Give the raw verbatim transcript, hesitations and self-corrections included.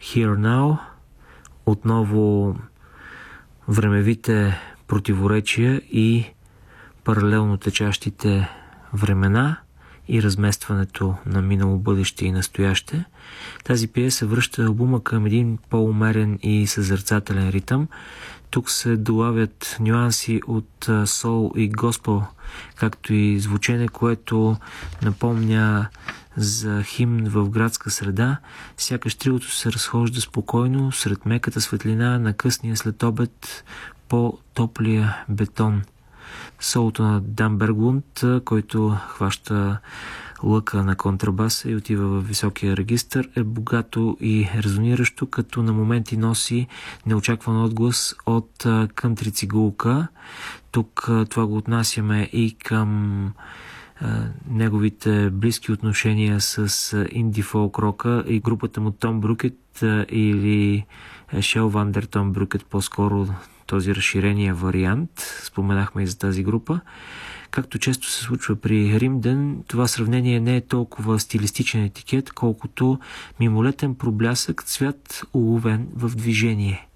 Here Now, отново времевите противоречия и паралелно течащите времена и разместването на минало, бъдеще и настояще. Тази пиеса връща албума към един по-умерен и съзерцателен ритъм. Тук се долавят нюанси от сол и госпел, както и звучене, което напомня за химн в градска среда. Сякаш триото се разхожда спокойно сред меката светлина на късния следобед по топлия бетон. Солото на Дан Берглунд, който хваща лъка на контрабаса и отива в високия регистър, е богато и резониращо, като на моменти носи неочакван отглас от кънтри цигулка. Тук това го отнасяме и към а, неговите близки отношения с инди фолк рока и групата му Том Брукет а, или Шел Вандер Том Брукет, по-скоро този разширения вариант. Споменахме и за тази група. Както често се случва при Римден, това сравнение не е толкова стилистичен етикет, колкото мимолетен проблясък, цвят уловен в движение.